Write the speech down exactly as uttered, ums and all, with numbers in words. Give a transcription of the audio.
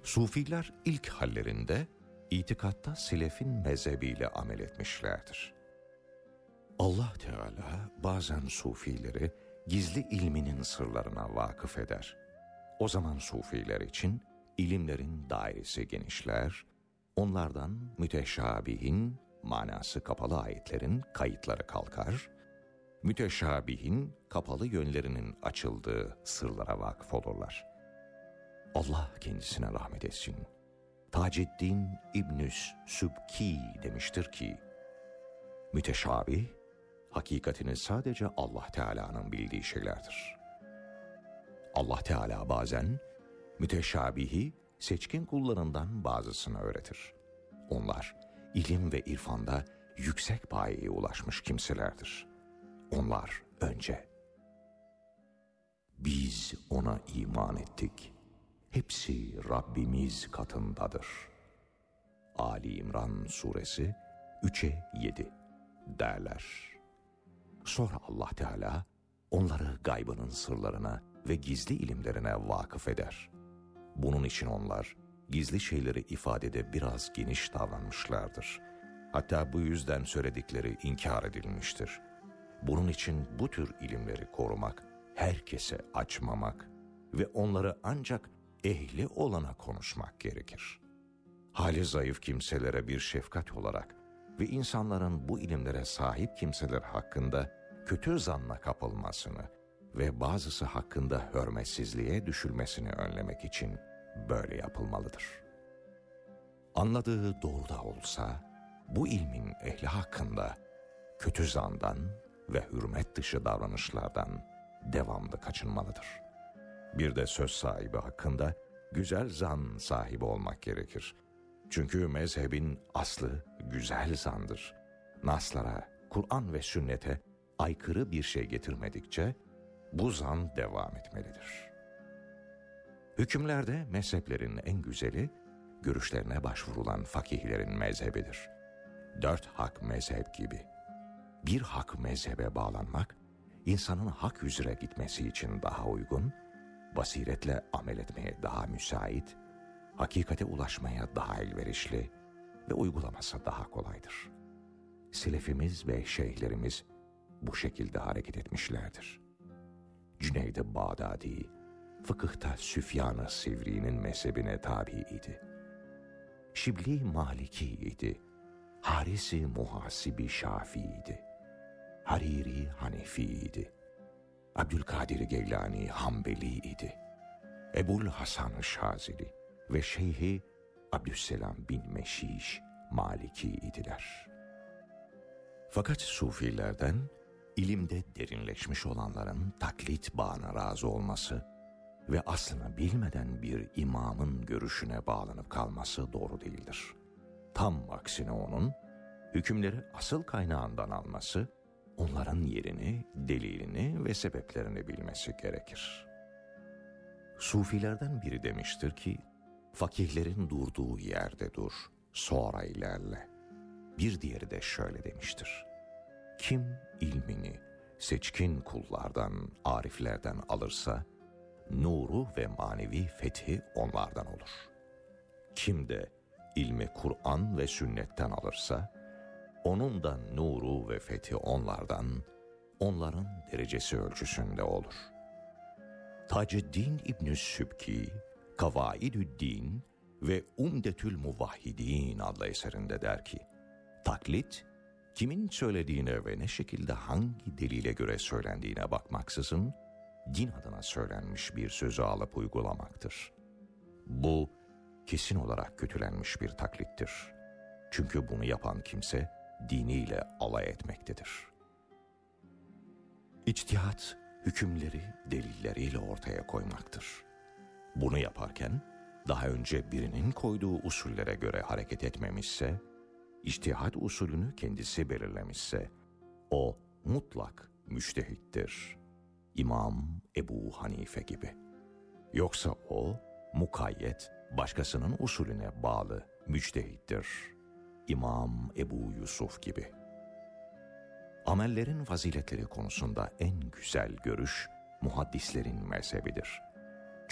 Sufiler ilk hallerinde itikatta selefin mezhebiyle amel etmişlerdir. Allah Teala bazen sufileri gizli ilminin sırlarına vakıf eder. O zaman sufiler için ilimlerin dairesi genişler, onlardan müteşabihin, manası kapalı ayetlerin kayıtları kalkar, müteşabihin kapalı yönlerinin açıldığı sırlara vakıf olurlar. Allah kendisine rahmet etsin. Taceddin İbn-i Sübki demiştir ki, müteşabih, hakikatini sadece Allah Teala'nın bildiği şeylerdir. Allah Teala bazen müteşabihi seçkin kullarından bazısına öğretir. Onlar ilim ve irfanda yüksek payeye ulaşmış kimselerdir. Onlar önce biz ona iman ettik. Hepsi Rabbimiz katındadır. Ali İmran suresi üçe yedi derler. Sonra Allah Teala onları gaybının sırlarına ve gizli ilimlerine vakıf eder. Bunun için onlar gizli şeyleri ifadede biraz geniş davranmışlardır. Hatta bu yüzden söyledikleri inkar edilmiştir. Bunun için bu tür ilimleri korumak, herkese açmamak ve onları ancak ehli olana konuşmak gerekir. Hali zayıf kimselere bir şefkat olarak ve insanların bu ilimlere sahip kimseler hakkında kötü zanna kapılmasını ve bazısı hakkında hürmetsizliğe düşülmesini önlemek için böyle yapılmalıdır. Anladığı doğru da olsa, bu ilmin ehli hakkında kötü zandan ve hürmet dışı davranışlardan devamlı kaçınmalıdır. Bir de söz sahibi hakkında güzel zan sahibi olmak gerekir. Çünkü mezhebin aslı güzel zandır. Naslara, Kur'an ve sünnete aykırı bir şey getirmedikçe bu zan devam etmelidir. Hükümlerde mezheplerin en güzeli, görüşlerine başvurulan fakihlerin mezhebidir. Dört hak mezhep gibi. Bir hak mezhebe bağlanmak, insanın hak üzere gitmesi için daha uygun, basiretle amel etmeye daha müsait, hakikate ulaşmaya daha elverişli ve uygulaması daha kolaydır. Selefimiz ve şeyhlerimiz bu şekilde hareket etmişlerdir. Cüneyd-i Bağdadi, fıkıhta Süfyan-ı Sivri'nin mezhebine tabi idi. Şibli Maliki idi. Haris-i Muhasibi Şafii idi. Hariri Hanefi idi. Abdülkadir Geylani Hanbeli idi. Ebul Hasan Şazili ve Şeyhi Abdüsselam bin Meşiş Maliki idiler. Fakat Sufilerden ilimde derinleşmiş olanların taklit bağına razı olması ve aslını bilmeden bir imamın görüşüne bağlanıp kalması doğru değildir. Tam aksine onun hükümleri asıl kaynağından alması, onların yerini, delilini ve sebeplerini bilmesi gerekir. Sufilerden biri demiştir ki, fakihlerin durduğu yerde dur, sonra ilerle. Bir diğeri de şöyle demiştir: kim ilmini seçkin kullardan, ariflerden alırsa, nuru ve manevi fethi onlardan olur. Kim de ilmi Kur'an ve sünnetten alırsa, onun da nuru ve fethi onlardan, onların derecesi ölçüsünde olur. Taceddin İbn-i Sübki, Kavaidü'd-Din ve Umdetül Muvahhidin adlı eserinde der ki, taklit, kimin söylediğine ve ne şekilde hangi delile göre söylendiğine bakmaksızın, din adına söylenmiş bir sözü alıp uygulamaktır. Bu, kesin olarak kötülenmiş bir taklittir. Çünkü bunu yapan kimse, diniyle alay etmektedir. İçtihat, hükümleri delilleriyle ortaya koymaktır. Bunu yaparken, daha önce birinin koyduğu usullere göre hareket etmemişse, içtihat usulünü kendisi belirlemişse, o mutlak müçtehittir. İmam Ebu Hanife gibi. Yoksa o, mukayyet, başkasının usulüne bağlı müçtehittir. İmam Ebu Yusuf gibi. Amellerin faziletleri konusunda en güzel görüş, muhaddislerin mezhebidir.